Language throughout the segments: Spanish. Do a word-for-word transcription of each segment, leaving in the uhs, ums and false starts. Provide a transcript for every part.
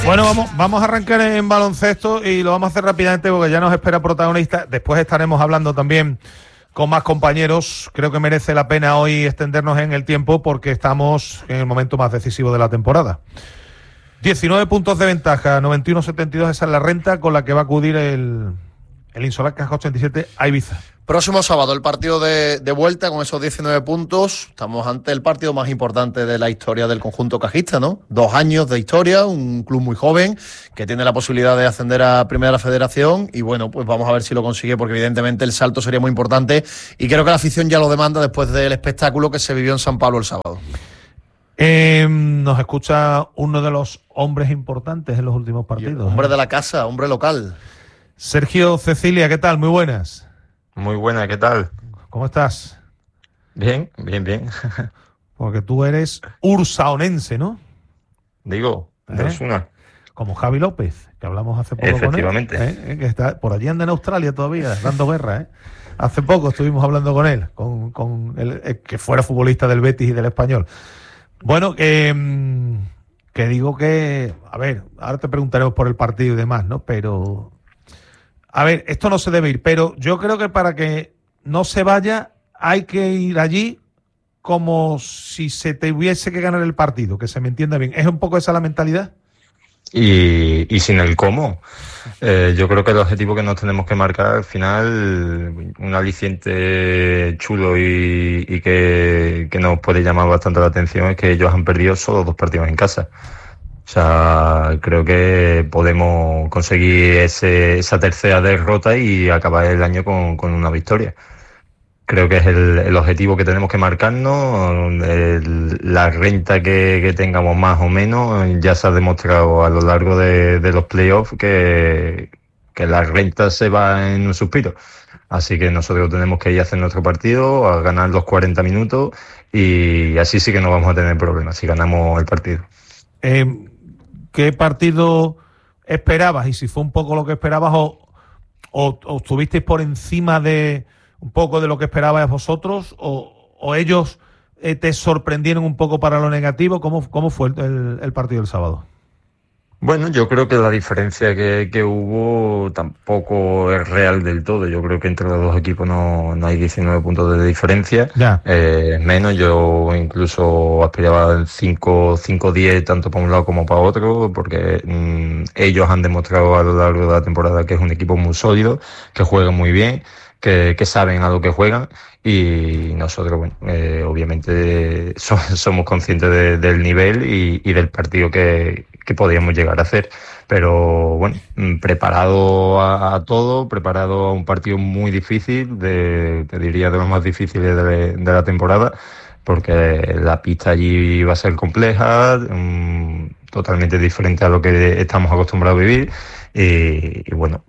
Bueno, vamos, vamos a arrancar en baloncesto y lo vamos a hacer rápidamente porque ya nos espera protagonista. Después estaremos hablando también con más compañeros. Creo que merece la pena hoy extendernos en el tiempo porque estamos en el momento más decisivo de la temporada. diecinueve puntos de ventaja, noventa y uno setenta y dos, esa es la renta con la que va a acudir el, el Insolar Caja ochenta y siete a Ibiza. Próximo sábado el partido de, de vuelta con esos diecinueve puntos. Estamos ante el partido más importante de la historia del conjunto cajista, ¿no? Dos años de historia, un club muy joven que tiene la posibilidad de ascender a Primera Federación y bueno, pues vamos a ver si lo consigue porque evidentemente el salto sería muy importante y creo que la afición ya lo demanda después del espectáculo que se vivió en San Pablo el sábado. Eh, nos escucha uno de los hombres importantes en los últimos partidos. Hombre ¿eh? de la casa, hombre local. Sergio Cecilia, ¿qué tal? Muy buenas. Muy buena, ¿qué tal? ¿Cómo estás? Bien, bien, bien. Porque tú eres ursaonense, ¿no? Digo, de ¿Eh? Osuna. Como Javi López, que hablamos hace poco Efectivamente. con él. ¿eh? Que está por allí anda en Australia todavía, dando guerra, ¿eh? Hace poco estuvimos hablando con él, con, con el, el que fuera futbolista del Betis y del Español. Bueno, que, que digo que, a ver, ahora te preguntaremos por el partido y demás, ¿no? Pero, a ver, esto no se debe ir, pero yo creo que para que no se vaya hay que ir allí como si se tuviese que ganar el partido, que se me entienda bien. ¿Es un poco esa la mentalidad? Y, y sin el cómo. Eh, yo creo que el objetivo que nos tenemos que marcar al final, un aliciente chulo y, y que, que nos puede llamar bastante la atención es que ellos han perdido solo dos partidos en casa. O sea, creo que podemos conseguir ese, esa tercera derrota y acabar el año con, con una victoria. Creo que es el, el objetivo que tenemos que marcarnos. El, la renta que, que tengamos más o menos ya se ha demostrado a lo largo de, de los playoffs que, que la renta se va en un suspiro. Así que nosotros tenemos que ir a hacer nuestro partido, a ganar los cuarenta minutos y así sí que no vamos a tener problemas si ganamos el partido. Eh, ¿Qué partido esperabas? Y si fue un poco lo que esperabas o, o, o estuvisteis por encima de un poco de lo que esperabais vosotros o, o ellos eh, te sorprendieron un poco para lo negativo. ¿Cómo, cómo fue el, el, el partido del sábado? Bueno, yo creo que la diferencia que, que hubo tampoco es real del todo. Yo creo que entre los dos equipos no, no hay diecinueve puntos de diferencia. Ya. Eh, menos, yo incluso aspiraba al cinco diez tanto para un lado como para otro, porque mmm, ellos han demostrado a lo largo de la temporada que es un equipo muy sólido, que juega muy bien, que, que saben a lo que juegan y nosotros, bueno, eh, obviamente so, somos conscientes de, del nivel y, y del partido que, que podíamos llegar a hacer. Pero bueno, preparado a, a todo, preparado a un partido muy difícil, de, te diría de los más difíciles de, de la temporada, porque la pista allí va a ser compleja, um, totalmente diferente a lo que estamos acostumbrados a vivir y, y bueno.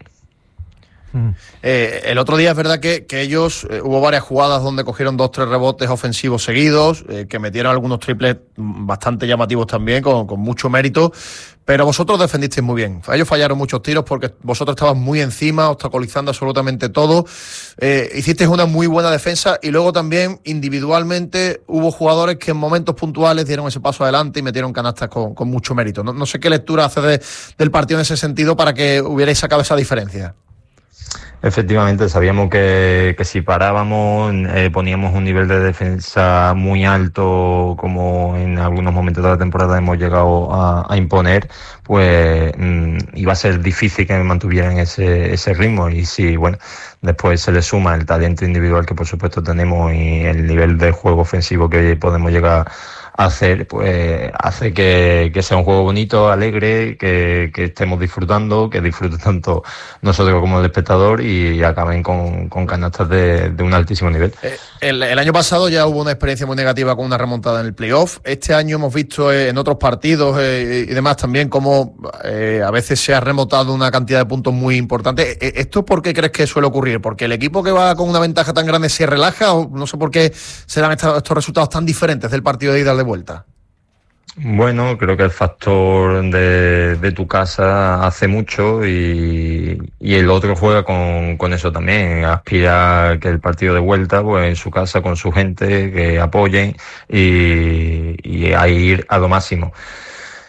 Eh, el otro día es verdad que, que ellos, eh, hubo varias jugadas donde cogieron dos, tres rebotes ofensivos seguidos, eh, que metieron algunos triples bastante llamativos también, con, con mucho mérito, pero vosotros defendisteis muy bien. Ellos fallaron muchos tiros porque vosotros estabas muy encima, obstaculizando absolutamente todo. Eh, hicisteis una muy buena defensa y luego también individualmente hubo jugadores que en momentos puntuales dieron ese paso adelante y metieron canastas con, con mucho mérito. No, no sé qué lectura hace de, del partido en ese sentido para que hubierais sacado esa diferencia. Efectivamente, sabíamos que, que si parábamos, eh, poníamos un nivel de defensa muy alto, como en algunos momentos de la temporada hemos llegado a, a imponer, pues mmm, iba a ser difícil que mantuvieran ese, ese ritmo. Y si, bueno, después se le suma el talento individual que por supuesto tenemos y el nivel de juego ofensivo que podemos llegar a hacer, pues hace que, que sea un juego bonito, alegre, que, que estemos disfrutando, que disfrute tanto nosotros como el espectador y acaben con, con canastas de, de un altísimo nivel. Eh, el, el año pasado ya hubo una experiencia muy negativa con una remontada en el playoff. Este año hemos visto eh, en otros partidos eh, y demás también cómo eh, a veces se ha remontado una cantidad de puntos muy importante. Eh, ¿Esto por qué crees que suele ocurrir? ¿Porque el equipo que va con una ventaja tan grande se relaja o no sé por qué se dan estos, estos resultados tan diferentes del partido de ida al de vuelta? Bueno, creo que el factor de, de tu casa hace mucho y, y el otro juega con, con eso también. Aspira a que el partido de vuelta, pues en su casa, con su gente, que apoyen y, y a ir a lo máximo.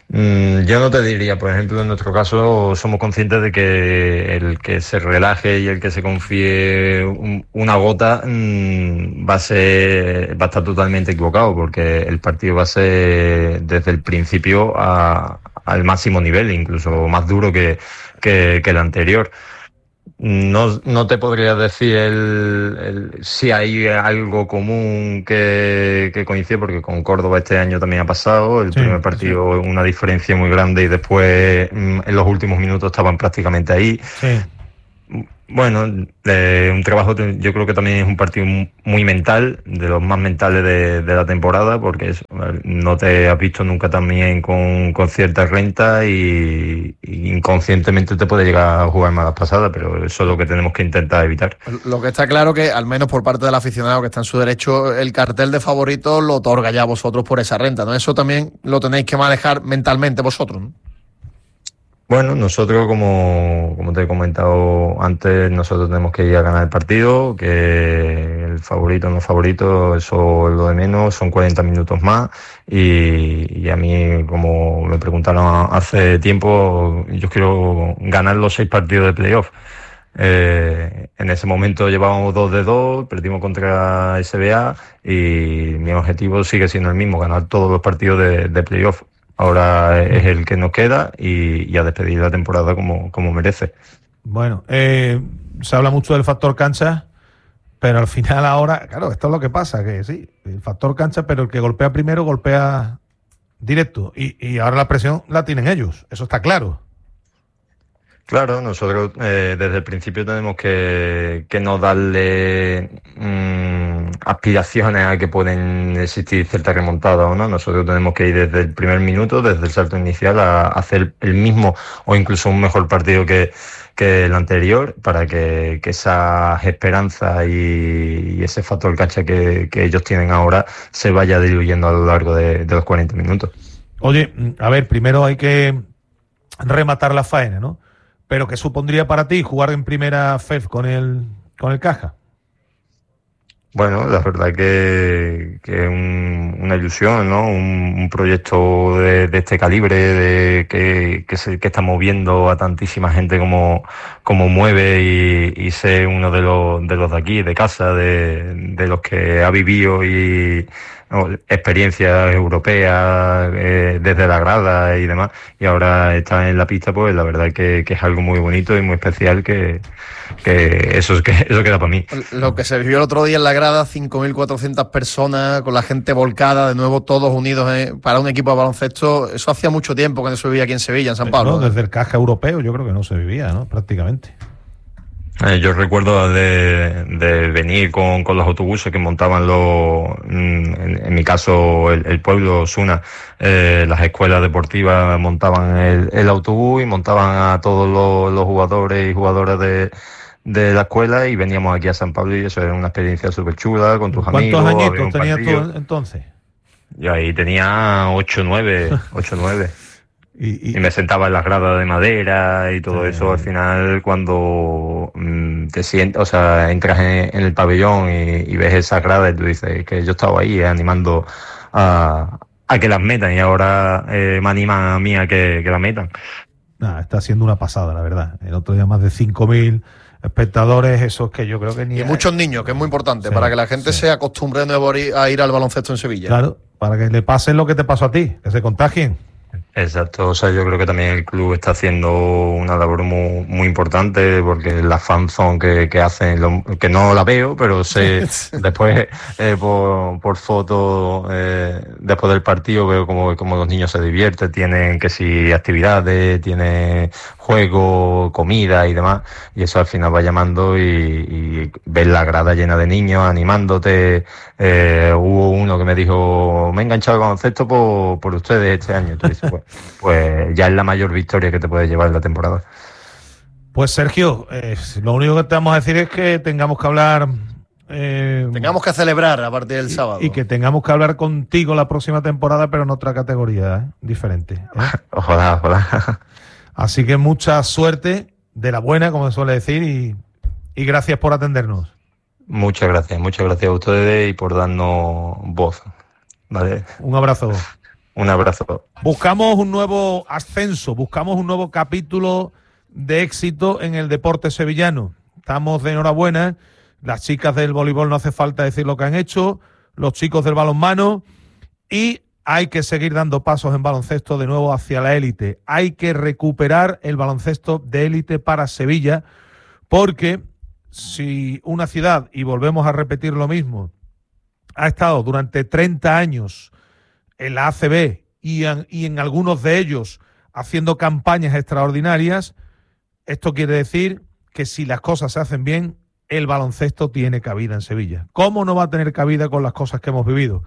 Mm, yo no te diría, por ejemplo, en nuestro caso somos conscientes de que el que se relaje y el que se confíe un, una gota mm, va a ser, va a estar totalmente equivocado, porque el partido va a ser desde el principio a, al máximo nivel, incluso más duro que, que, que el anterior. No, no te podría decir el, el, si hay algo común que, que coincide, porque con Córdoba este año también ha pasado. El sí, primer partido sí. Una diferencia muy grande y después en los últimos minutos estaban prácticamente ahí. Sí. Bueno, eh, un trabajo, yo creo que también es un partido muy mental, de los más mentales de, de la temporada, porque eso, no te has visto nunca también con, con cierta renta y, y inconscientemente te puede llegar a jugar malas pasadas, pero eso es lo que tenemos que intentar evitar. Lo que está claro que, al menos por parte del aficionado que está en su derecho, el cartel de favoritos lo otorga ya vosotros por esa renta, ¿no? Eso también lo tenéis que manejar mentalmente vosotros, ¿no? Bueno, nosotros, como, como te he comentado antes, nosotros tenemos que ir a ganar el partido, que el favorito o no favorito, eso es lo de menos, son cuarenta minutos más, y, y a mí, como me preguntaron hace tiempo, yo quiero ganar los seis partidos de playoff. Eh, en ese momento llevábamos dos de dos, perdimos contra S B A, y mi objetivo sigue siendo el mismo, ganar todos los partidos de, de playoff. Ahora es el que nos queda y, y a despedir la temporada como, como merece. Bueno, eh, se habla mucho del factor cancha, pero al final ahora, claro, esto es lo que pasa, que sí, el factor cancha, pero el que golpea primero golpea directo. Y, y ahora la presión la tienen ellos, eso está claro. Claro, nosotros eh, desde el principio tenemos que, que no darle mmm, aspiraciones a que pueden existir ciertas remontadas o no. Nosotros tenemos que ir desde el primer minuto, desde el salto inicial, a hacer el mismo o incluso un mejor partido que, que el anterior, para que, que esas esperanzas y, y ese factor cancha que, que ellos tienen ahora se vaya diluyendo a lo largo de, de los cuarenta minutos. Oye, a ver, primero hay que rematar la faena, ¿no? ¿Pero qué supondría para ti jugar en primera F E F con el con el Caja? Bueno, la verdad que, que es un, una ilusión, ¿no? Un, un proyecto de, de este calibre, de que, que, se, que está moviendo a tantísima gente como, como mueve, y, y ser uno de los, de los de aquí, de casa, de, de los que ha vivido y no, experiencias europeas eh, desde la grada y demás, y ahora está en la pista, pues la verdad que, que es algo muy bonito y muy especial, que, que eso, que eso queda para mí. Lo que se vivió el otro día en la grada, cinco mil cuatrocientas personas, con la gente volcada, de nuevo todos unidos eh, para un equipo de baloncesto, eso hacía mucho tiempo que no se vivía aquí en Sevilla, en San Pablo. No, desde el Caja europeo yo creo que no se vivía, ¿no? Prácticamente. Eh, yo recuerdo de, de venir con, con los autobuses que montaban los, en, en mi caso el, el pueblo Osuna, eh, las escuelas deportivas montaban el, el autobús y montaban a todos los, los jugadores y jugadoras de, de la escuela, y veníamos aquí a San Pablo, y eso era una experiencia súper chula con tus amigos. ¿Cuántos añitos tenías tú entonces? Yo ahí tenía ocho, nueve, ocho, nueve. Y, y, y me sentaba en las gradas de madera y todo eh, eso. Al final, cuando mmm, te sientas, o sea, entras en, en el pabellón y, y ves esas gradas, y tú dices que yo estaba ahí eh, animando a, a que las metan, y ahora eh, me animan a mí a que, que las metan. Nah, está siendo una pasada, la verdad. El otro día más de cinco mil espectadores, eso es que yo creo que ni... Y hay. Muchos niños, que es muy importante, sí, para que la gente sí. se acostumbre de nuevo a ir al baloncesto en Sevilla. Claro, para que le pase lo que te pasó a ti, que se contagien. Exacto, o sea, yo creo que también el club está haciendo una labor muy, muy importante, porque la fanzone que, que hacen, lo, que no la veo, pero sé después eh, por, por fotos eh, después del partido veo como, como los niños se divierten, tienen que si actividades, tienen juegos, comida y demás, y eso al final va llamando, y, y ves la grada llena de niños animándote. Eh, hubo uno que me dijo, me he enganchado al baloncesto por, por ustedes este año. Tú dices, pues, pues ya es la mayor victoria que te puede llevar en la temporada. Pues Sergio, eh, lo único que te vamos a decir es que tengamos que hablar... Eh, tengamos que celebrar a partir del y, sábado. Y que tengamos que hablar contigo la próxima temporada, pero en otra categoría, ¿eh? Diferente. ¿eh? Ojalá, ojalá. Así que mucha suerte, de la buena, como se suele decir, y, y gracias por atendernos. Muchas gracias, muchas gracias a ustedes y por darnos voz. ¿Vale? Un abrazo. Un abrazo. Buscamos un nuevo ascenso, buscamos un nuevo capítulo de éxito en el deporte sevillano. Estamos de enhorabuena. Las chicas del voleibol, no hace falta decir lo que han hecho, los chicos del balonmano, y hay que seguir dando pasos en baloncesto de nuevo hacia la élite. Hay que recuperar el baloncesto de élite para Sevilla, porque si una ciudad, y volvemos a repetir lo mismo, ha estado durante treinta años en la A C B y en, y en algunos de ellos haciendo campañas extraordinarias, esto quiere decir que si las cosas se hacen bien, el baloncesto tiene cabida en Sevilla. ¿Cómo no va a tener cabida con las cosas que hemos vivido?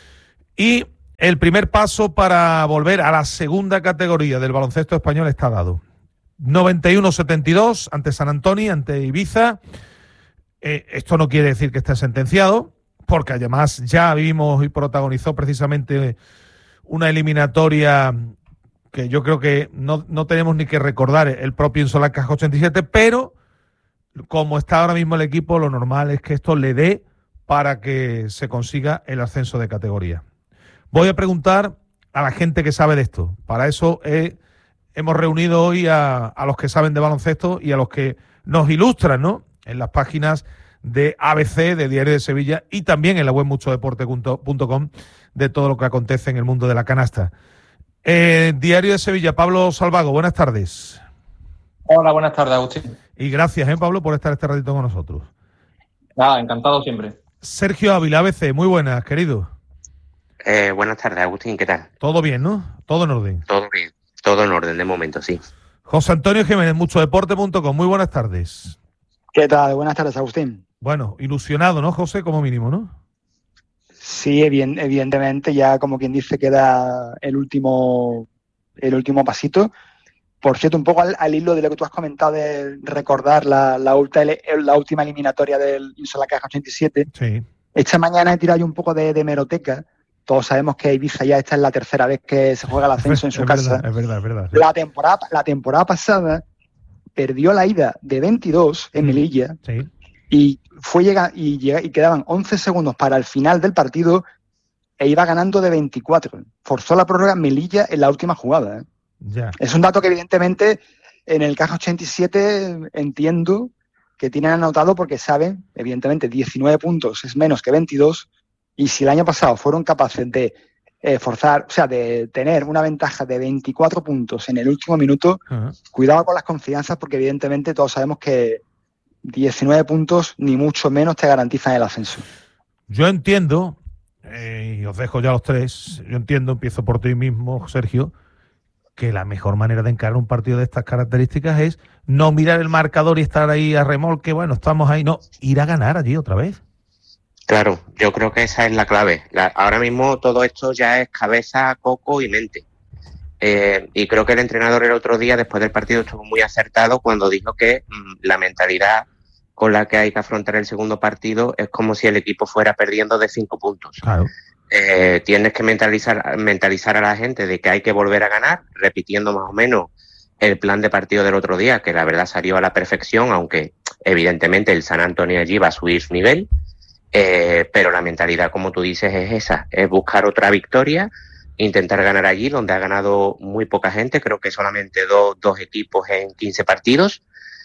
Y el primer paso para volver a la segunda categoría del baloncesto español está dado. noventa y uno setenta y dos ante San Antonio, ante Ibiza. Eh, esto no quiere decir que esté sentenciado, porque además ya vimos y protagonizó precisamente una eliminatoria que yo creo que no, no tenemos ni que recordar el propio Insolar Caja ochenta y siete, pero como está ahora mismo el equipo, lo normal es que esto le dé para que se consiga el ascenso de categoría. Voy a preguntar a la gente que sabe de esto. Para eso he, hemos reunido hoy a, a los que saben de baloncesto y a los que nos ilustran, ¿no?, en las páginas de A B C, de Diario de Sevilla, y también en la web mucho deporte punto com, de todo lo que acontece en el mundo de la canasta. Eh, Diario de Sevilla, Pablo Salvago, buenas tardes. Hola, buenas tardes, Agustín. Y gracias, ¿eh, Pablo, por estar este ratito con nosotros. Nada, encantado siempre. Sergio Ávila, A B C, muy buenas, querido. Eh, buenas tardes, Agustín, ¿qué tal? Todo bien, ¿no? Todo en orden. Todo bien, todo en orden de momento, sí. José Antonio Jiménez, mucho deporte punto com, muy buenas tardes. ¿Qué tal? Buenas tardes, Agustín. Bueno, ilusionado, ¿no, José? Como mínimo, ¿no? Sí, evidentemente, ya como quien dice, queda el último, el último pasito. Por cierto, un poco al, al hilo de lo que tú has comentado de recordar la, la, ultra, la última eliminatoria del Insolar Caja ochenta y siete. Sí. Esta mañana he tirado yo un poco de, de hemeroteca. Todos sabemos que Ibiza ya esta es la tercera vez que se juega el ascenso en su es casa. Verdad, es verdad, es verdad. Sí. La temporada, la temporada pasada perdió la ida de veintidós en Melilla. Sí. Y fue llega, y, llega, y quedaban once segundos para el final del partido e iba ganando de veinticuatro. Forzó la prórroga Melilla en la última jugada. ¿eh? Ya. Es un dato que evidentemente en el Caja ochenta y siete entiendo que tienen anotado porque saben, evidentemente, diecinueve puntos es menos que veintidós, y si el año pasado fueron capaces de eh, forzar, o sea, de tener una ventaja de veinticuatro puntos en el último minuto, uh-huh. Cuidado con las confianzas porque evidentemente todos sabemos que diecinueve puntos ni mucho menos te garantizan el ascenso. Yo entiendo, eh, y os dejo ya los tres, yo entiendo, empiezo por ti mismo, Sergio, que la mejor manera de encarar un partido de estas características es no mirar el marcador y estar ahí a remolque, bueno, estamos ahí, no, ir a ganar allí otra vez. Claro, yo creo que esa es la clave. La, ahora mismo todo esto ya es cabeza, coco y mente. Eh, y creo que el entrenador el otro día, después del partido, estuvo muy acertado cuando dijo que mmm, la mentalidad con la que hay que afrontar el segundo partido es como si el equipo fuera perdiendo de cinco puntos. Claro. Eh, tienes que mentalizar, mentalizar a la gente de que hay que volver a ganar, repitiendo más o menos el plan de partido del otro día, que la verdad salió a la perfección, aunque evidentemente el San Antonio allí va a subir su nivel, eh, pero la mentalidad, como tú dices, es esa, es buscar otra victoria, intentar ganar allí, donde ha ganado muy poca gente, creo que solamente dos, dos equipos en quince partidos,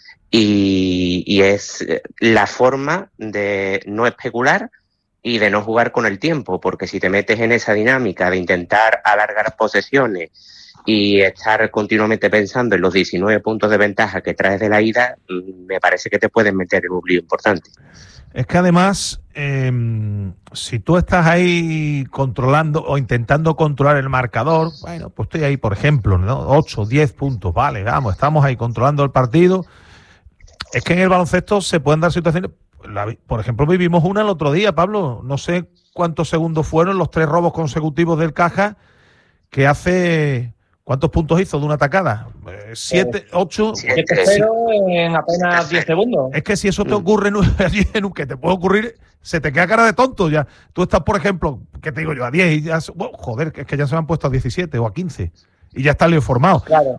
y, y es la forma de no especular y de no jugar con el tiempo, porque si te metes en esa dinámica de intentar alargar posesiones y estar continuamente pensando en los diecinueve puntos de ventaja que traes de la ida, me parece que te puedes meter en un lío importante. Es que además, eh, si tú estás ahí controlando o intentando controlar el marcador, bueno, pues estoy ahí, por ejemplo, ¿no? ocho, diez puntos, vale, vamos, estamos ahí controlando el partido. Es que en el baloncesto se pueden dar situaciones... La, por ejemplo, vivimos una el otro día, Pablo, no sé cuántos segundos fueron los tres robos consecutivos del Caja, que hace... ¿Cuántos puntos hizo de una atacada? Eh, siete, ocho... siete cero en apenas diez segundos. Es que si eso te ocurre en un, en un que te puede ocurrir, se te queda cara de tonto ya. Tú estás, por ejemplo, ¿qué te digo yo? A diez y ya... Bueno, joder, es que ya se me han puesto a diecisiete o a quince y ya está lío formado. Claro.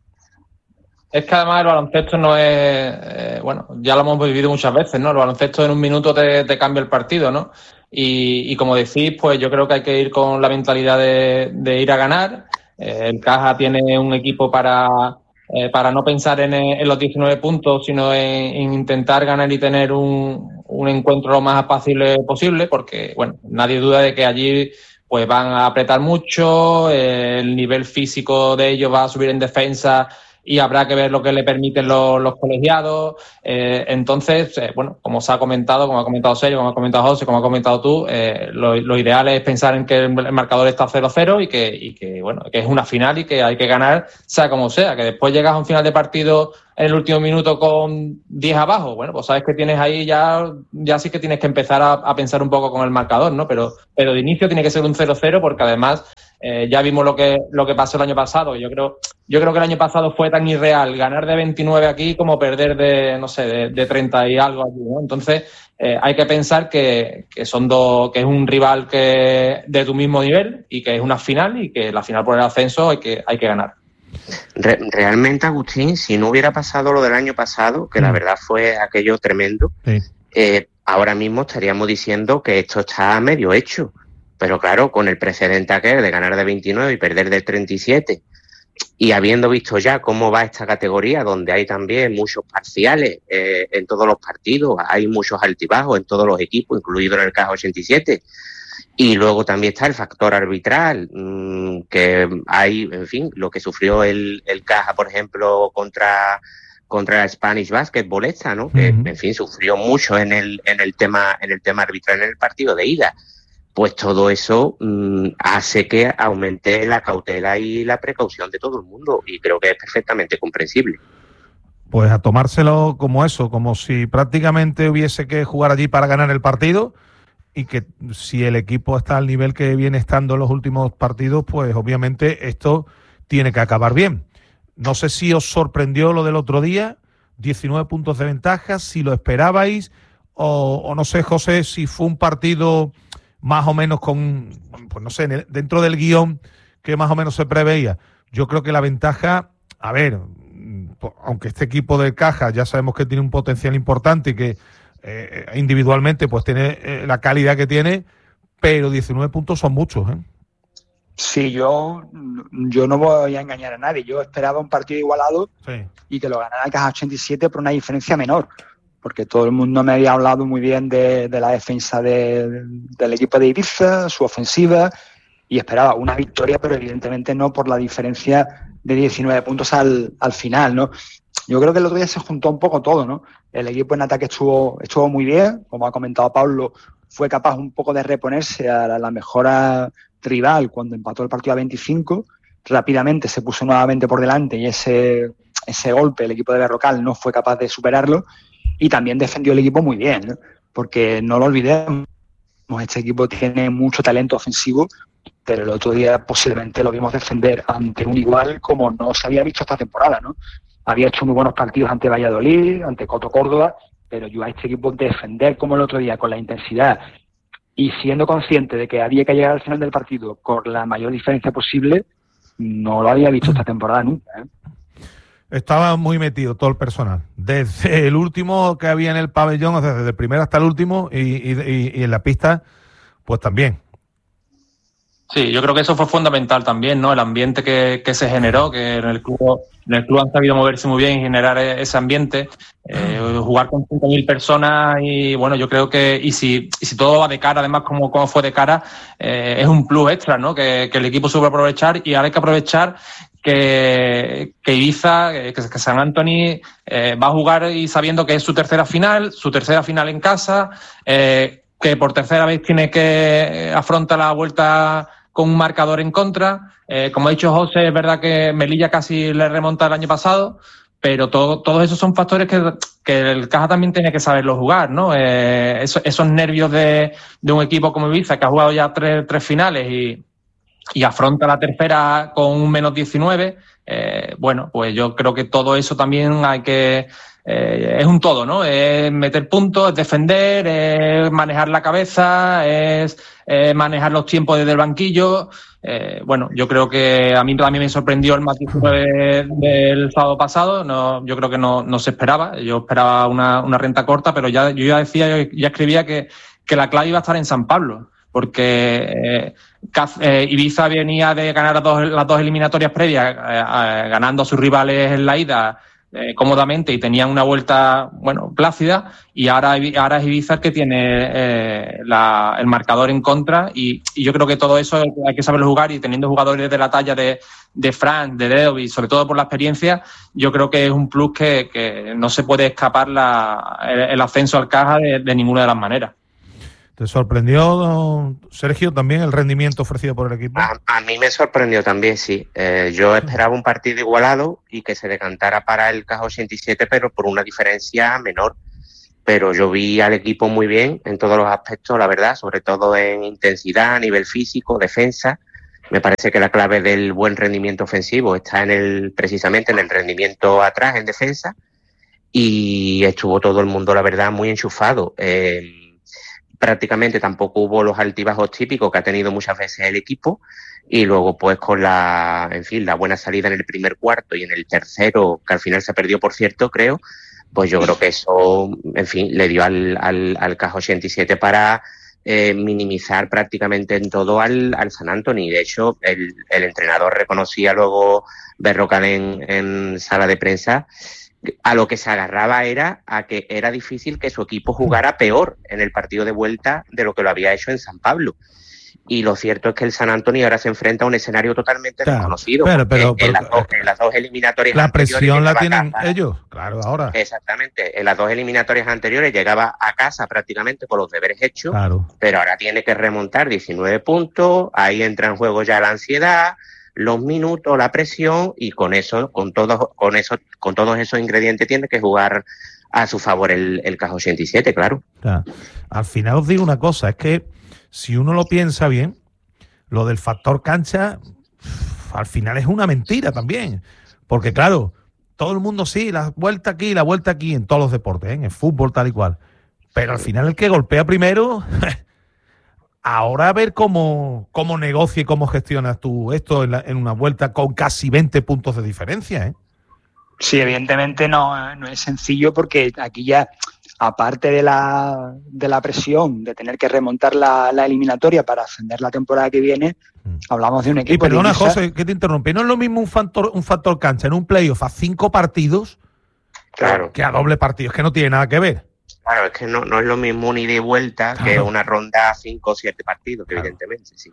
Es que además el baloncesto no es... Eh, bueno, ya lo hemos vivido muchas veces, ¿no? El baloncesto en un minuto te, te cambia el partido, ¿no? y, y como decís, pues yo creo que hay que ir con la mentalidad de, de ir a ganar. Eh, el Caja tiene un equipo para, eh, para no pensar en, en los diecinueve puntos, sino en, en intentar ganar y tener un, un encuentro lo más apacible posible, porque bueno, nadie duda de que allí pues van a apretar mucho, eh, el nivel físico de ellos va a subir en defensa y habrá que ver lo que le permiten los, los colegiados. Eh, entonces, eh, bueno, como se ha comentado, como ha comentado Sergio, como ha comentado José, como ha comentado tú, eh, lo, lo ideal es pensar en que el marcador está cero cero y que, y que, bueno, que es una final y que hay que ganar sea como sea. Que después llegas a un final de partido en el último minuto con diez abajo, bueno, pues sabes que tienes ahí ya, ya sí que tienes que empezar a, a pensar un poco con el marcador, ¿no? Pero, pero de inicio tiene que ser un cero cero porque además eh, ya vimos lo que, lo que pasó el año pasado. Yo creo, yo creo que el año pasado fue tan irreal ganar de veintinueve aquí como perder de, no sé, de, de treinta y algo aquí, ¿no? Entonces, eh, hay que pensar que, que son dos, que es un rival que de tu mismo nivel y que es una final y que la final por el ascenso hay que, hay que ganar. Re- realmente, Agustín, si no hubiera pasado lo del año pasado, que mm. la verdad fue aquello tremendo, sí. eh, ahora mismo estaríamos diciendo que esto está medio hecho. Pero claro, con el precedente aquel de ganar de veintinueve y perder de treinta y siete, y habiendo visto ya cómo va esta categoría, donde hay también muchos parciales eh, en todos los partidos, hay muchos altibajos en todos los equipos, incluido en el Caja ochenta y siete, y luego también está el factor arbitral, mmm, que hay, en fin, lo que sufrió el, el Caja, por ejemplo, contra contra la Spanish Basketball esta, ¿no? Que, uh-huh. en fin, sufrió mucho en el en el tema en el tema arbitral en el partido de ida. Pues todo eso mmm, hace que aumente la cautela y la precaución de todo el mundo, y creo que es perfectamente comprensible. Pues a tomárselo como eso, como si prácticamente hubiese que jugar allí para ganar el partido, y que si el equipo está al nivel que viene estando en los últimos partidos, pues obviamente esto tiene que acabar bien. No sé si os sorprendió lo del otro día, diecinueve puntos de ventaja, si lo esperabais, o, o no sé, José, si fue un partido más o menos con, pues no sé, dentro del guión que más o menos se preveía. Yo creo que la ventaja, a ver, aunque este equipo del Caja ya sabemos que tiene un potencial importante y que eh, individualmente pues tiene eh, la calidad que tiene, pero diecinueve puntos son muchos, ¿eh? Sí, yo, yo no voy a engañar a nadie. Yo esperaba un partido igualado, sí, y que lo ganara el Caja ochenta y siete por una diferencia menor, porque todo el mundo me había hablado muy bien de, de la defensa de, del equipo de Ibiza, su ofensiva, y esperaba una victoria, pero evidentemente no por la diferencia de diecinueve puntos al, al final, ¿no? Yo creo que el otro día se juntó un poco todo, ¿no? El equipo en ataque estuvo, estuvo muy bien, como ha comentado Pablo, fue capaz un poco de reponerse a la, la mejora rival cuando empató el partido a veinticinco, rápidamente se puso nuevamente por delante y ese, ese golpe el equipo de Berrocal no fue capaz de superarlo. Y también defendió el equipo muy bien, ¿no? Porque no lo olvidemos, este equipo tiene mucho talento ofensivo, pero el otro día posiblemente lo vimos defender ante un igual como no se había visto esta temporada, ¿no? Había hecho muy buenos partidos ante Valladolid, ante Coto Córdoba, pero yo a este equipo defender como el otro día con la intensidad y siendo consciente de que había que llegar al final del partido con la mayor diferencia posible, no lo había visto esta temporada nunca, ¿eh? Estaba muy metido todo el personal, desde el último que había en el pabellón, o sea, desde el primero hasta el último, y, y, y en la pista, pues también. Sí, yo creo que eso fue fundamental también, ¿no? El ambiente que, que se generó, que en el club en el club han sabido moverse muy bien y generar ese ambiente, eh, jugar con cinco mil personas y bueno, yo creo que, y si, y si todo va de cara, además como, como fue de cara, eh, es un plus extra, ¿no? Que, que el equipo supo aprovechar, y ahora hay que aprovechar que, que Ibiza, que, que San Antoni eh, va a jugar y sabiendo que es su tercera final, su tercera final en casa, eh, que por tercera vez tiene que afrontar la vuelta con un marcador en contra. Eh, como ha dicho José, es verdad que Melilla casi le remonta el año pasado, pero todo, todos esos son factores que, que el Caja también tiene que saberlo jugar, ¿no? Eh, esos, esos nervios de, de un equipo como Ibiza, que ha jugado ya tres, tres finales y, y afronta la tercera con un menos diecinueve, Eh, bueno, pues yo creo que todo eso también hay que... Eh, es un todo, ¿no? Es meter puntos, es defender, es manejar la cabeza, es eh, manejar los tiempos desde el banquillo. Eh, bueno, yo creo que a mí también me sorprendió el matiz de, del sábado pasado. No, yo creo que no, no se esperaba. Yo esperaba una, una renta corta, pero ya yo ya decía, yo ya escribía que, que la clave iba a estar en San Pablo, porque eh, eh, Ibiza venía de ganar las dos, las dos eliminatorias previas, eh, eh, ganando a sus rivales en la ida eh, cómodamente y tenían una vuelta, bueno, plácida, y ahora, ahora es Ibiza el que tiene eh, la, el marcador en contra, y, y yo creo que todo eso hay que saberlo jugar, y teniendo jugadores de la talla de, de Fran, de Dedovic, sobre todo por la experiencia, yo creo que es un plus que, que no se puede escapar la, el, el ascenso al Caja de, de ninguna de las maneras. ¿Te sorprendió, Sergio, también el rendimiento ofrecido por el equipo? A, a mí me sorprendió también, sí. Eh, yo esperaba un partido igualado y que se decantara para el Caja ochenta y siete, pero por una diferencia menor. Pero yo vi al equipo muy bien en todos los aspectos, la verdad, sobre todo en intensidad, a nivel físico, defensa. Me parece que la clave del buen rendimiento ofensivo está en el precisamente en el rendimiento atrás, en defensa. Y estuvo todo el mundo, la verdad, muy enchufado. Eh, prácticamente tampoco hubo los altibajos típicos que ha tenido muchas veces el equipo, y luego pues con la, en fin, la buena salida en el primer cuarto y en el tercero, que al final se perdió, por cierto, creo, pues yo creo que eso, en fin, le dio al, al, al Caja ochenta y siete para eh, minimizar prácticamente en todo al, al San Antonio. De hecho, el, el entrenador reconocía luego Berrocal en, en sala de prensa, a lo que se agarraba era a que era difícil que su equipo jugara peor en el partido de vuelta de lo que lo había hecho en San Pablo. Y lo cierto es que el San Antonio ahora se enfrenta a un escenario totalmente claro, desconocido. Pero, pero, pero, en, las dos, en las dos eliminatorias la presión la tienen casa, ellos, claro, ahora. Exactamente. En las dos eliminatorias anteriores llegaba a casa prácticamente con los deberes hechos, claro. Pero ahora tiene que remontar diecinueve puntos, ahí entra en juego ya la ansiedad, los minutos, la presión, y con eso, con todos, con eso, con todos esos ingredientes tiene que jugar a su favor el, el Caja ochenta y siete, claro. Claro. Al final os digo una cosa, es que si uno lo piensa bien, lo del factor cancha, al final es una mentira también. Porque claro, todo el mundo sí, la vuelta aquí, la vuelta aquí, en todos los deportes, ¿eh? En el fútbol tal y cual. Pero al final el que golpea primero... Ahora a ver cómo, cómo negocia y cómo gestionas tú esto en, la, en una vuelta con casi veinte puntos de diferencia, ¿eh? Sí, evidentemente no, no es sencillo, porque aquí ya, aparte de la, de la presión de tener que remontar la, la eliminatoria para ascender la temporada que viene, mm. hablamos de un equipo... Y perdona, de Ibiza, José, que te interrumpí. ¿No es lo mismo un factor, un factor cancha en un playoff a cinco partidos claro. que a doble partido? Es que no tiene nada que ver. Claro, es que no, no es lo mismo un ida y vuelta claro. que una ronda cinco o siete partidos, que claro. evidentemente sí.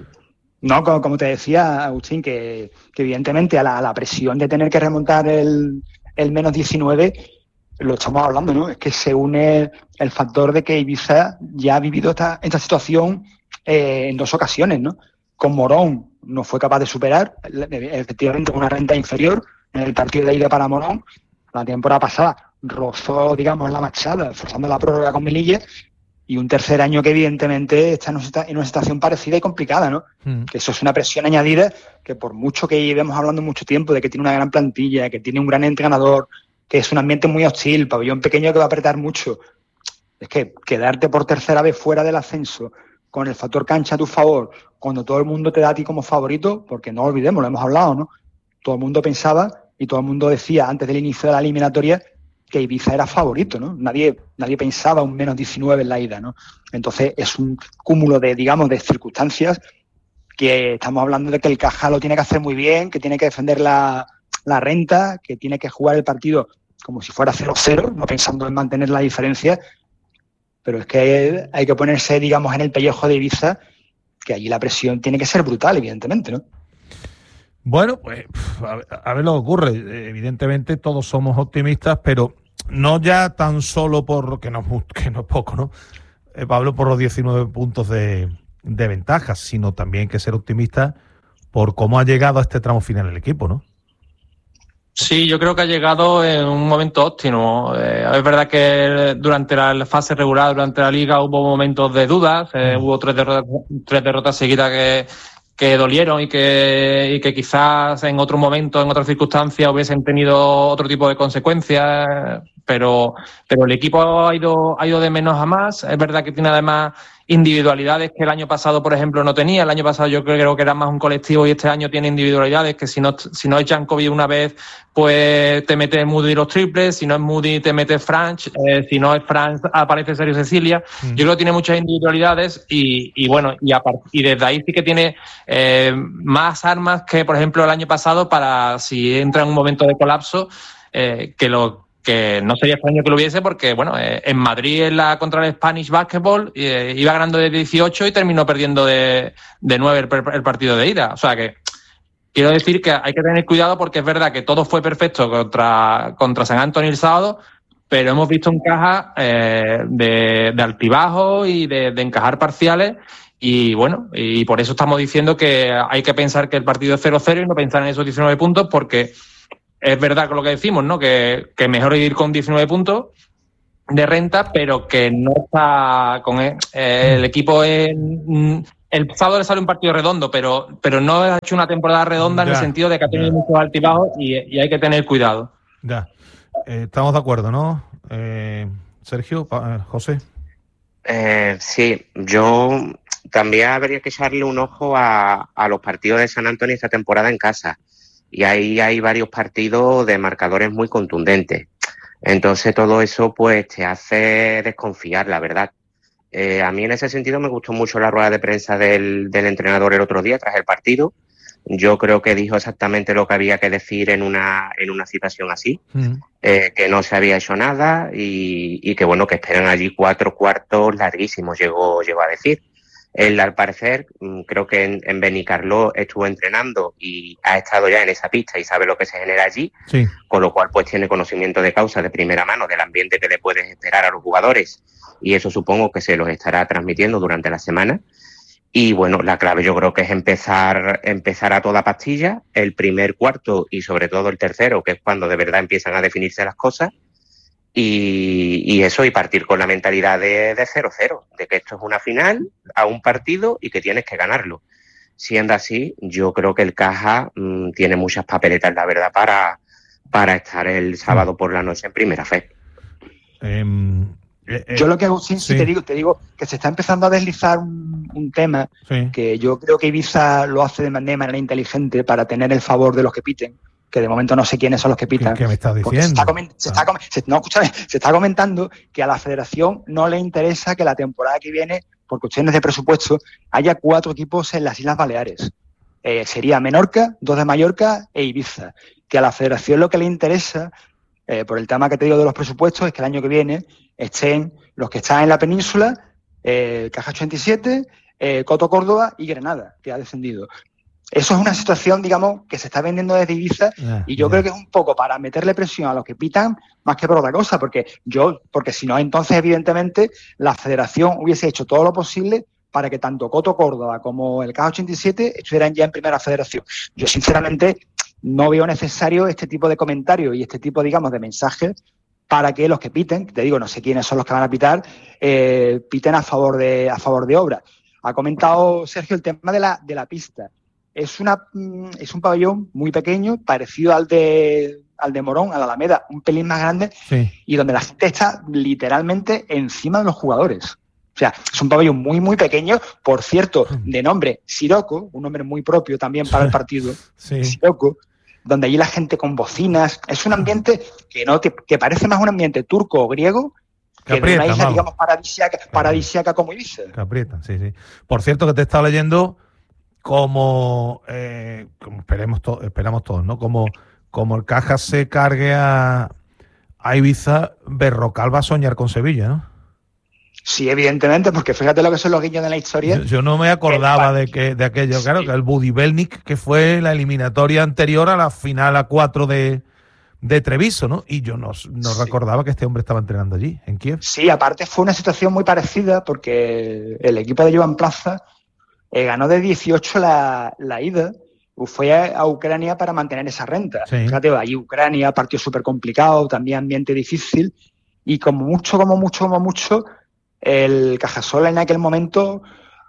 No, como, como te decía, Agustín, que, que evidentemente a la, a la presión de tener que remontar el, el menos diecinueve, lo estamos hablando, ¿no? Es que se une el factor de que Ibiza ya ha vivido esta, esta situación eh, en dos ocasiones, ¿no? Con Morón no fue capaz de superar, efectivamente, una renta inferior en el partido de ida para Morón. La temporada pasada rozó, digamos, la machada, forzando la prórroga con Melilla, y un tercer año que evidentemente está en una situación parecida y complicada, ¿no? Mm. Que eso es una presión añadida que, por mucho que llevemos hablando mucho tiempo de que tiene una gran plantilla, que tiene un gran entrenador, que es un ambiente muy hostil, pabellón pequeño que va a apretar mucho, es que quedarte por tercera vez fuera del ascenso con el factor cancha a tu favor, cuando todo el mundo te da a ti como favorito, porque no olvidemos, lo hemos hablado, ¿no? Todo el mundo pensaba y todo el mundo decía antes del inicio de la eliminatoria que Ibiza era favorito, ¿no? Nadie, nadie pensaba un menos diecinueve en la ida, ¿no? Entonces es un cúmulo de, digamos, de circunstancias que estamos hablando de que el Caja lo tiene que hacer muy bien, que tiene que defender la, la renta, que tiene que jugar el partido como si fuera cero cero, no pensando en mantener la diferencia, pero es que hay, hay que ponerse, digamos, en el pellejo de Ibiza, que allí la presión tiene que ser brutal, evidentemente, ¿no? Bueno, pues a ver, a ver lo que ocurre. Evidentemente todos somos optimistas, pero no ya tan solo por que no, que no es poco, ¿no? Eh, Pablo, por los diecinueve puntos de, de ventaja, sino también que ser optimista por cómo ha llegado a este tramo final el equipo, ¿no? Sí, yo creo que ha llegado en un momento óptimo. Eh, es verdad que durante la fase regular, durante la liga, hubo momentos de dudas, eh, hubo tres derrotas, tres derrotas seguidas que que dolieron y que, y que quizás en otro momento, en otras circunstancias, hubiesen tenido otro tipo de consecuencias, pero, pero el equipo ha ido, ha ido de menos a más. Es verdad que tiene además individualidades que el año pasado, por ejemplo, no tenía. El año pasado yo creo que era más un colectivo y este año tiene individualidades que si no, si no echan COVID una vez, pues te mete Moody los triples, si no es Moody te mete Franch, eh, si no es Franch aparece Sergio Cecilia. Mm. Yo creo que tiene muchas individualidades y, y bueno, y, a, y desde ahí sí que tiene eh, más armas que, por ejemplo, el año pasado para si entra en un momento de colapso, eh, que lo que no sería extraño que lo hubiese porque, bueno, eh, en Madrid en la contra el Spanish Basketball eh, iba ganando de dieciocho y terminó perdiendo de, de nueve el, el partido de ida. O sea que quiero decir que hay que tener cuidado porque es verdad que todo fue perfecto contra, contra San Antonio el sábado, pero hemos visto un Caja eh, de, de altibajos y de, de encajar parciales y bueno, y por eso estamos diciendo que hay que pensar que el partido es cero cero y no pensar en esos diecinueve puntos porque es verdad con lo que decimos, ¿no? Que, que mejor ir con diecinueve puntos de renta, pero que no está con el, eh, el equipo en... El sábado le sale un partido redondo, pero, pero no ha hecho una temporada redonda ya, en el sentido de que ha tenido ya. muchos altibajos y, y hay que tener cuidado. Ya, eh, estamos de acuerdo, ¿no? Eh, Sergio, pa, José. Eh, sí, yo también habría que echarle un ojo a, a los partidos de San Antonio esta temporada en casa. Y ahí hay varios partidos de marcadores muy contundentes. Entonces todo eso pues te hace desconfiar, la verdad. Eh, a mí en ese sentido me gustó mucho la rueda de prensa del, del entrenador el otro día tras el partido. Yo creo que dijo exactamente lo que había que decir en una, en una situación así, mm. eh, que no se había hecho nada y, y que bueno, que esperan allí cuatro cuartos larguísimos, llegó, llegó a decir. Él, al parecer, creo que en, en Benicarló estuvo entrenando y ha estado ya en esa pista y sabe lo que se genera allí, sí. Con lo cual pues tiene conocimiento de causa de primera mano del ambiente que le puedes esperar a los jugadores y eso supongo que se los estará transmitiendo durante la semana. Y bueno, la clave yo creo que es empezar, empezar a toda pastilla, el primer cuarto y sobre todo el tercero, que es cuando de verdad empiezan a definirse las cosas. Y, y eso, y partir con la mentalidad de cero cero, de, de que esto es una final a un partido y que tienes que ganarlo. Siendo así, yo creo que el Caja mmm, tiene muchas papeletas, la verdad, para, para estar el sábado por la noche en primera fe. Eh, eh, yo lo que hago, sí, sí. te digo, te digo que se está empezando a deslizar un, un tema sí. que yo creo que Ibiza lo hace de manera inteligente para tener el favor de los que piten, que de momento no sé quiénes son los que pitan. ¿Qué me estás diciendo? Se está, coment- se, está com- se, no, escúchame, se está comentando que a la federación no le interesa que la temporada que viene, por cuestiones de presupuesto, haya cuatro equipos en las Islas Baleares. Eh, sería Menorca, dos de Mallorca e Ibiza. Que a la federación lo que le interesa, eh, por el tema que te digo de los presupuestos, es que el año que viene estén los que están en la península, eh, Caja ochenta y siete, eh, Coto Córdoba y Granada, que ha descendido. Eso es una situación, digamos, que se está vendiendo desde Ibiza yeah, y yo yeah. creo que es un poco para meterle presión a los que pitan más que por otra cosa, porque yo, porque si no, entonces evidentemente la federación hubiese hecho todo lo posible para que tanto Coto Córdoba como el Caja ochenta y siete estuvieran ya en primera federación. Yo sinceramente no veo necesario este tipo de comentarios y este tipo, digamos, de mensajes para que los que piten, te digo, no sé quiénes son los que van a pitar, eh, piten a favor de, a favor de obra. Ha comentado Sergio el tema de la, de la pista. Es una es un pabellón muy pequeño, parecido al de al de Morón, a la Alameda, un pelín más grande, sí. Y donde la gente está literalmente encima de los jugadores. O sea, es un pabellón muy, muy pequeño, por cierto, de nombre Siroco, un nombre muy propio también para el partido, sí. Siroco, donde allí la gente con bocinas. Es un ambiente que no te, que parece más un ambiente turco o griego, que, que aprieta, de una isla, vamos. digamos, paradisíaca, paradisíaca como Ibiza. Que aprieta, sí, sí. Por cierto, que te he estado leyendo como, eh, como esperemos to- esperamos todos, ¿no? Como, como el Caja se cargue a, a Ibiza, Berrocal va a soñar con Sevilla, ¿no? Sí, evidentemente, porque fíjate lo que son los guiños de la historia. Yo, yo no me acordaba de que de aquello, sí. Claro, que el Budibelnik, que fue la eliminatoria anterior a la final a cuatro de, de Treviso, ¿no? Y yo no, no sí. recordaba que este hombre estaba entrenando allí, en Kiev. Sí, aparte fue una situación muy parecida, porque el equipo de Joan Plaza Eh, ganó de dieciocho la, la ida, fue a, a Ucrania para mantener esa renta. Sí. Fíjate, allí Ucrania, partido súper complicado, también ambiente difícil, y como mucho, como mucho, como mucho, el Cajasol en aquel momento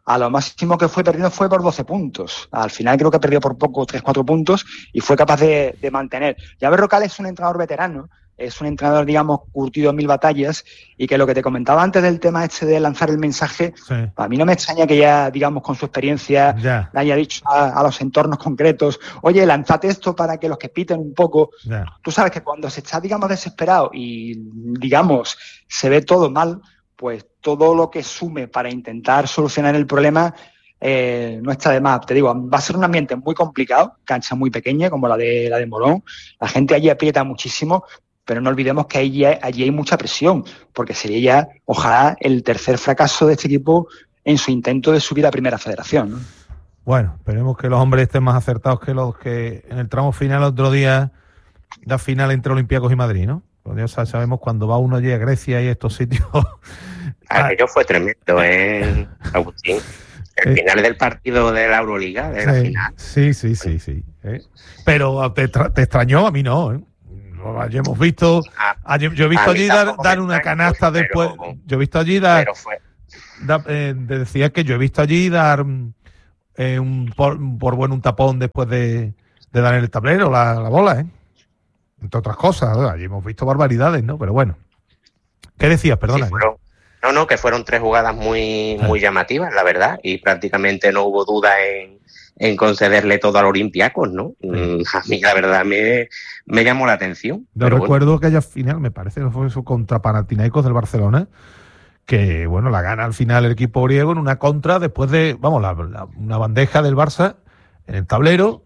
a lo máximo que fue perdiendo fue por doce puntos. Al final creo que perdió por poco, tres cuatro puntos, y fue capaz de, de mantener. Ya Berrocal es un entrenador veterano, es un entrenador, digamos, curtido en mil batallas, y que lo que te comentaba antes del tema este de lanzar el mensaje, sí. A mí no me extraña que ya, digamos, con su experiencia yeah. le haya dicho a, a los entornos concretos, oye, lanzate esto para que los que piten un poco. Yeah. Tú sabes que cuando se está, digamos, desesperado y, digamos, se ve todo mal, pues todo lo que sume para intentar solucionar el problema eh, no está de más. Te digo, va a ser un ambiente muy complicado, cancha muy pequeña como la de la de Morón, la gente allí aprieta muchísimo, pero no olvidemos que allí hay, allí hay mucha presión, porque sería ya, ojalá, el tercer fracaso de este equipo en su intento de subir a Primera Federación, ¿no? Bueno, esperemos que los hombres estén más acertados que los que en el tramo final otro día, la final entre Olympiacos y Madrid, ¿no? Ya sabemos cuando va uno allí a Grecia y estos sitios. Aquello fue tremendo, ¿eh, Agustín? El final del partido de la Euroliga, de la sí, final. Sí, sí, sí, sí. ¿eh? Pero te, te extrañó, a mí no, ¿eh? Ya hemos visto, a, yo he visto allí dar, dar una canasta pero, después. Yo he visto allí dar. Da, eh, decía que yo he visto allí dar eh, un por, por bueno un tapón después de, de dar en el tablero la, la bola, ¿eh? Entre otras cosas, ¿no? Allí hemos visto barbaridades, ¿no? Pero bueno. ¿Qué decías? Perdona. Sí, fueron, no, no, que fueron tres jugadas muy, muy llamativas, la verdad, y prácticamente no hubo duda en, en concederle todo al Olympiacos, ¿no? Sí. A mí, la verdad, me, me llamó la atención. Yo recuerdo bueno. aquella final, me parece que fue eso contra Panathinaikos del Barcelona, que, bueno, la gana al final el equipo griego en una contra después de, vamos, la, la, una bandeja del Barça en el tablero,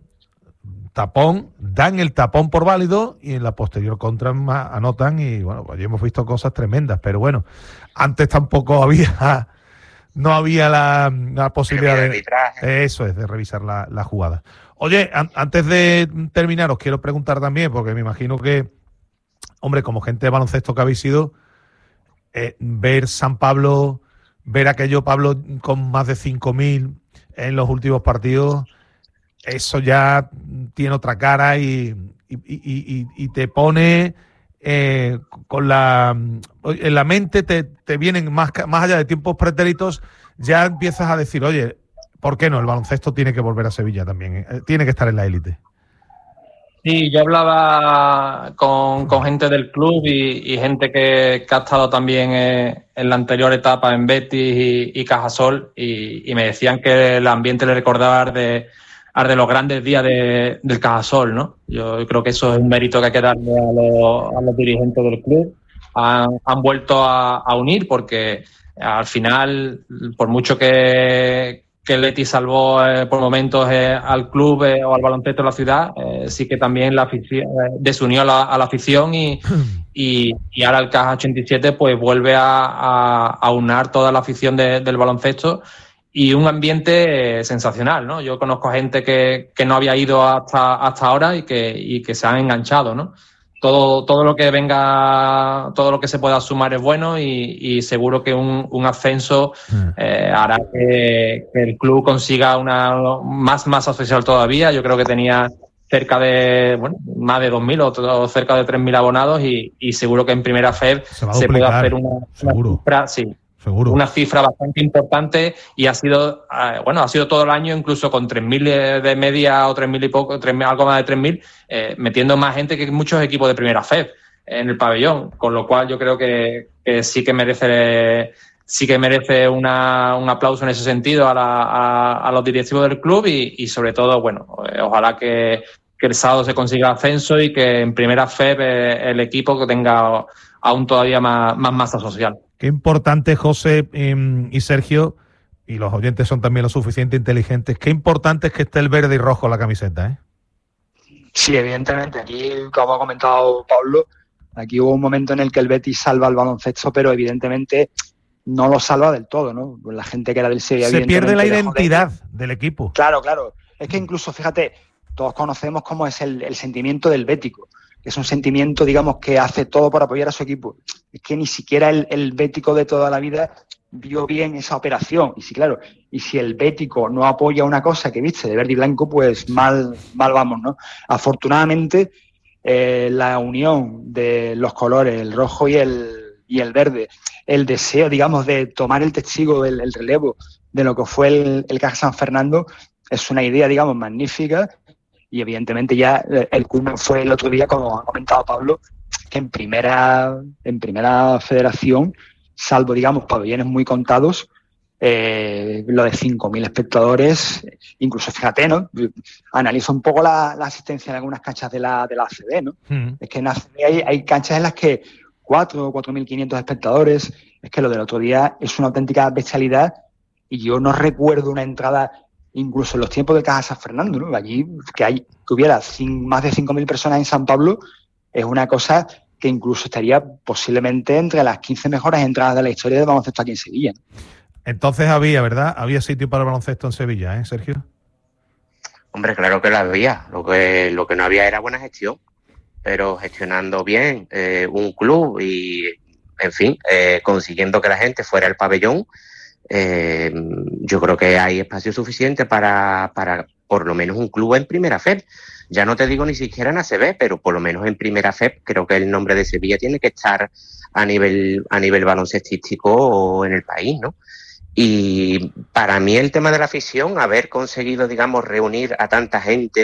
tapón, dan el tapón por válido y en la posterior contra anotan y, bueno, pues allí hemos visto cosas tremendas, pero bueno, antes tampoco había... No había la, la posibilidad de, de eso es de revisar la, la jugada. Oye, an, antes de terminar os quiero preguntar también, porque me imagino que, hombre, como gente de baloncesto que habéis sido, eh, ver San Pablo, ver aquello Pablo con más de cinco mil en los últimos partidos, eso ya tiene otra cara y, y, y, y, y te pone... Eh, con la en la mente te, te vienen más, más allá de tiempos pretéritos, ya empiezas a decir, oye, ¿por qué no? El baloncesto tiene que volver a Sevilla también, eh, tiene que estar en la élite. Sí, yo hablaba con, con gente del club y, y gente que, que ha estado también eh, en la anterior etapa en Betis y, y Cajasol y, y me decían que el ambiente le recordaba de de los grandes días de, del Cajasol, ¿no? Yo creo que eso es un mérito que hay que darle a los, a los dirigentes del club. Han, han vuelto a, a unir porque al final, por mucho que, que el Betis salvó eh, por momentos eh, al club eh, o al baloncesto de la ciudad, eh, sí que también la afición, eh, desunió a la, a la afición y, y, y ahora el Caja ochenta y siete pues vuelve a, a, a unar toda la afición de, del baloncesto. Y un ambiente eh, sensacional, ¿no? Yo conozco a gente que, que no había ido hasta, hasta ahora y que, y que se han enganchado, ¿no? Todo, todo lo que venga, todo lo que se pueda sumar es bueno y, y seguro que un, un ascenso eh, hará que, que el club consiga una más masa social todavía. Yo creo que tenía cerca de, bueno, más de dos mil o, o cerca de tres mil abonados y, y seguro que en Primera F E D se, se puede hacer una, una cifra, sí. Seguro. Una cifra bastante importante y ha sido, eh, bueno, ha sido todo el año, incluso con tres mil de media o tres mil y poco, tres mil, algo más de tres mil, eh, metiendo más gente que muchos equipos de Primera F E D en el pabellón, con lo cual yo creo que, que sí que merece sí que merece una, un aplauso en ese sentido a, la, a, a los directivos del club y, y sobre todo, bueno, eh, ojalá que, que el sábado se consiga ascenso y que en Primera F E D eh, el equipo que tenga aún todavía más, más masa social. Qué importante, José eh, y Sergio, y los oyentes son también lo suficiente inteligentes, qué importante es que esté el verde y rojo en la camiseta, ¿eh? Sí, evidentemente. Aquí, como ha comentado Pablo, aquí hubo un momento en el que el Betis salva el baloncesto, pero evidentemente no lo salva del todo, ¿no? La gente que era del Sevilla... Se pierde la identidad de... del equipo. Claro, claro. Es que incluso, fíjate, todos conocemos cómo es el, el sentimiento del bético. Es un sentimiento, digamos, que hace todo por apoyar a su equipo. Es que ni siquiera el, el bético de toda la vida vio bien esa operación. Y sí, claro, y si el bético no apoya una cosa que viste de verde y blanco, pues mal, mal vamos, ¿no? Afortunadamente, eh, la unión de los colores, el rojo y el, y el verde, el deseo, digamos, de tomar el testigo, el, el relevo de lo que fue el, el Caja San Fernando, es una idea, digamos, magnífica. Y evidentemente ya el culmen fue el otro día, como ha comentado Pablo, que en primera, en primera federación, salvo, digamos, pabellones muy contados, eh, lo de cinco mil espectadores, incluso fíjate, ¿no? Analiza un poco la, la asistencia en algunas canchas de la, de la A C B, ¿no? Mm. Es que en A C B hay, hay canchas en las que cuatro o cuatro mil quinientos espectadores. Es que lo del otro día es una auténtica bestialidad y yo no recuerdo una entrada, incluso en los tiempos del Caja San Fernando, ¿no? Allí que, hay, que hubiera cin, más de cinco mil personas en San Pablo es una cosa que incluso estaría posiblemente entre las quince mejores entradas de la historia del baloncesto aquí en Sevilla. Entonces había, ¿verdad? Había sitio para el baloncesto en Sevilla, ¿eh, Sergio? Hombre, claro que lo había. Lo que, lo que no había era buena gestión, pero gestionando bien eh, un club y, en fin, eh, consiguiendo que la gente fuera al pabellón, eh, yo creo que hay espacio suficiente para, para por lo menos un club en Primera F E P. Ya no te digo ni siquiera en A C B, pero por lo menos en Primera F E P creo que el nombre de Sevilla tiene que estar a nivel, a nivel baloncestístico o en el país, ¿no? Y para mí el tema de la afición, haber conseguido, digamos, reunir a tanta gente